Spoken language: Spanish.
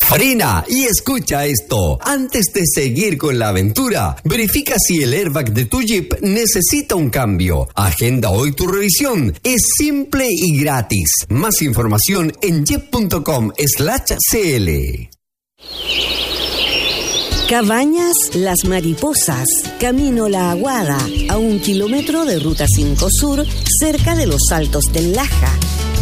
Frena y escucha esto. Antes de seguir con la aventura, verifica si el airbag de tu Jeep necesita un cambio. Agenda hoy tu revisión. Es simple y gratis. Más información en jeep.com/cl. Cabañas Las Mariposas, Camino La Aguada, a 1 kilómetro de Ruta 5 Sur, cerca de los Altos del Laja.